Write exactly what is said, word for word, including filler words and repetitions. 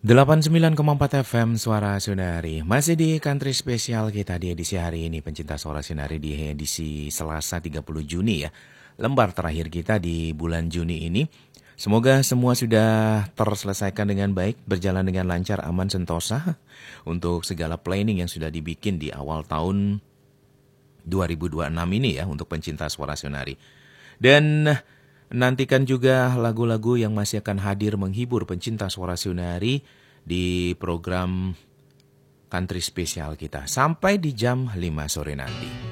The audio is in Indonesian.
delapan puluh sembilan koma empat F M Suara Sunari. Masih di country spesial kita di edisi hari ini, pencinta Suara Sunari, di edisi Selasa tiga puluh Juni ya. Lembar terakhir kita di bulan Juni ini. Semoga semua sudah terselesaikan dengan baik, berjalan dengan lancar, aman, sentosa untuk segala planning yang sudah dibikin di awal tahun dua ribu dua puluh enam ini ya, untuk pencinta Suara Sunari. Dan nantikan juga lagu-lagu yang masih akan hadir menghibur pencinta Suara Sunari di program country spesial kita sampai di jam lima sore nanti.